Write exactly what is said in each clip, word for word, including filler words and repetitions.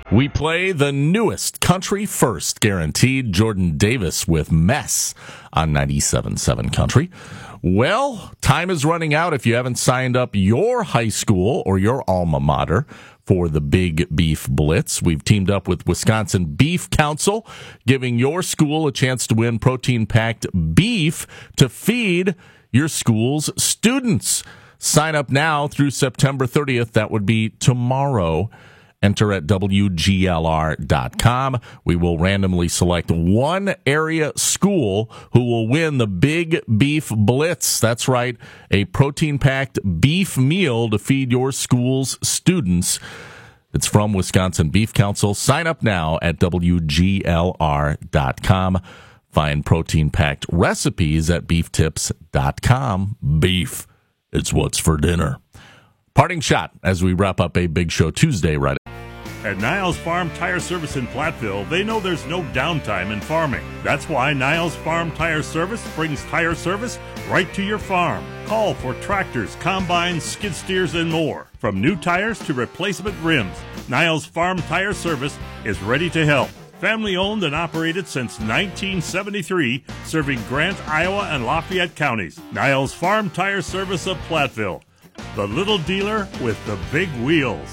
We play the newest country first guaranteed, Jordan Davis with Mess on ninety-seven point seven Country. Well, time is running out if you haven't signed up your high school or your alma mater for the Big Beef Blitz. We've teamed up with Wisconsin Beef Council, giving your school a chance to win protein-packed beef to feed your school's students. Sign up now through September thirtieth. That would be tomorrow. Enter at W G L R dot com. We will randomly select one area school who will win the Big Beef Blitz. That's right, a protein-packed beef meal to feed your school's students. It's from Wisconsin Beef Council. Sign up now at W G L R dot com. Find protein-packed recipes at beef tips dot com. Beef, it's what's for dinner. Parting shot as we wrap up a Big Show Tuesday right at Niles Farm Tire Service in Platteville. They know there's no downtime in farming. That's why Niles Farm Tire Service brings tire service right to your farm. Call for tractors, combines, skid steers, and more. From new tires to replacement rims, Niles Farm Tire Service is ready to help. Family owned and operated since nineteen seventy-three, serving Grant, Iowa, and Lafayette counties. Niles Farm Tire Service of Platteville, the little dealer with the big wheels.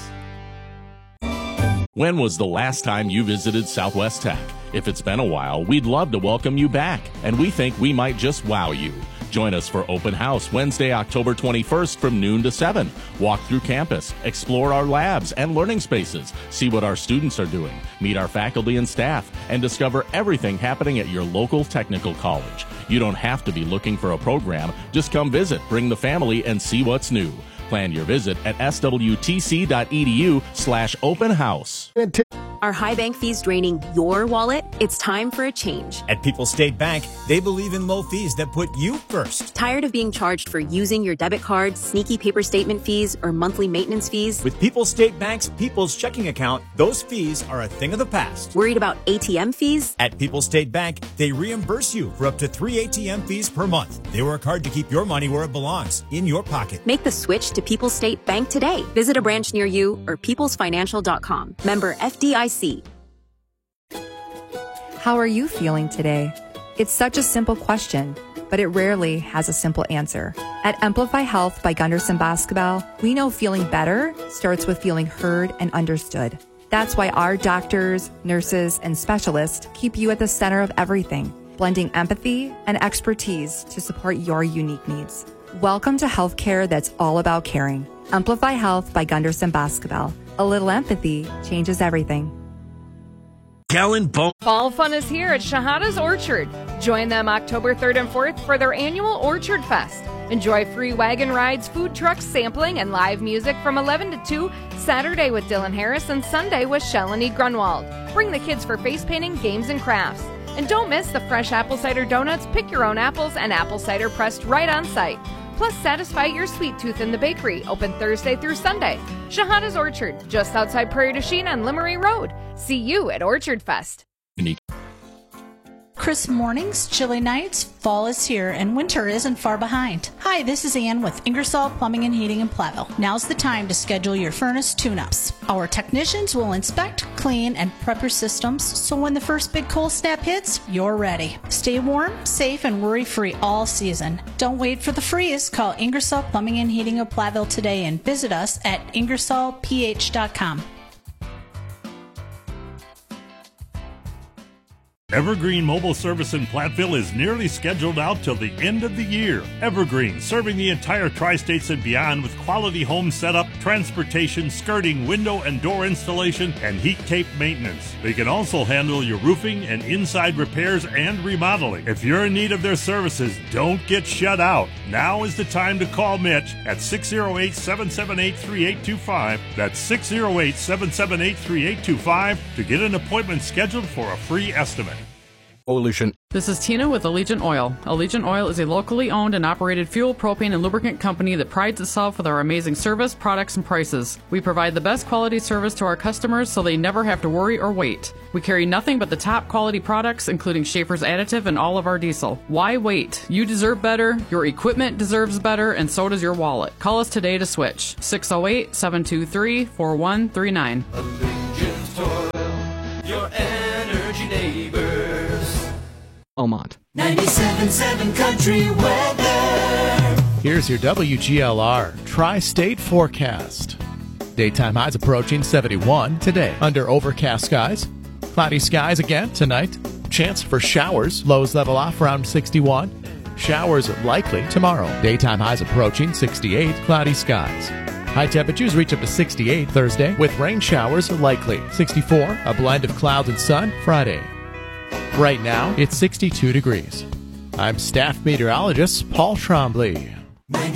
When was the last time you visited Southwest Tech? If it's been a while, we'd love to welcome you back, and we think we might just wow you. Join us for Open House Wednesday, October twenty-first from noon to seven. Walk through campus, explore our labs and learning spaces, see what our students are doing, meet our faculty and staff, and discover everything happening at your local technical college. You don't have to be looking for a program. Just come visit, bring the family, and see what's new. Plan your visit at swtc.edu slash open house. Are high bank fees draining your wallet? It's time for a change. At People's State Bank, they believe in low fees that put you first. Tired of being charged for using your debit card, sneaky paper statement fees, or monthly maintenance fees? With People's State Bank's People's Checking Account, those fees are a thing of the past. Worried about A T M fees? At People's State Bank, they reimburse you for up to three A T M fees per month. They work hard to keep your money where it belongs, in your pocket. Make the switch to People's State Bank today. Visit a branch near you or peoples financial dot com. Member F D I C. How are you feeling today? It's such a simple question, but it rarely has a simple answer. At Amplify Health by Gunderson Basketball, we know feeling better starts with feeling heard and understood. That's why our doctors, nurses, and specialists keep you at the center of everything, blending empathy and expertise to support your unique needs. Welcome to healthcare that's all about caring. Amplify Health by Gunderson Basketball. A little empathy changes everything. Gallon Bone. Fall fun is here at Shahada's Orchard. Join them October third and fourth for their annual Orchard Fest. Enjoy free wagon rides, food trucks, sampling, and live music from eleven to two, Saturday with Dylan Harris and Sunday with Shalini Grunwald. Bring the kids for face painting, games, and crafts. And don't miss the fresh apple cider donuts, pick your own apples, and apple cider pressed right on site. Plus, satisfy your sweet tooth in the bakery, open Thursday through Sunday. Shahada's Orchard, just outside Prairie du Chien on Limery Road. See you at Orchard Fest. Unique. Crisp mornings, chilly nights, fall is here, and winter isn't far behind. Hi, this is Ann with Ingersoll Plumbing and Heating in Platteville. Now's the time to schedule your furnace tune-ups. Our technicians will inspect, clean, and prep your systems, so when the first big cold snap hits, you're ready. Stay warm, safe, and worry-free all season. Don't wait for the freeze. Call Ingersoll Plumbing and Heating of Platteville today and visit us at ingersoll p h dot com. Evergreen Mobile Service in Platteville is nearly scheduled out till the end of the year. Evergreen, serving the entire tri-states and beyond with quality home setup, transportation, skirting, window and door installation, and heat tape maintenance. They can also handle your roofing and inside repairs and remodeling. If you're in need of their services, don't get shut out. Now is the time to call Mitch at six oh eight, seven seven eight, three eight two five. That's six oh eight, seven seven eight, three eight two five to get an appointment scheduled for a free estimate. Allegiant. This is Tina with Allegiant Oil. Allegiant Oil is a locally owned and operated fuel, propane, and lubricant company that prides itself with our amazing service, products, and prices. We provide the best quality service to our customers so they never have to worry or wait. We carry nothing but the top quality products, including Schaefer's Additive and all of our diesel. Why wait? You deserve better, your equipment deserves better, and so does your wallet. Call us today to switch. six oh eight, seven two three, four one three nine. your energy neighbors. Beaumont. ninety-seven point seven Country Weather. Here's your W G L R Tri-State forecast. Daytime highs approaching seventy-one today under overcast skies. Cloudy skies again tonight. Chance for showers. Lows level off around sixty-one. Showers likely tomorrow. Daytime highs approaching sixty-eight. Cloudy skies. High temperatures reach up to sixty-eight Thursday with rain showers likely. sixty-four, a blend of clouds and sun Friday. Right now, it's sixty-two degrees. I'm staff meteorologist Paul Trombley.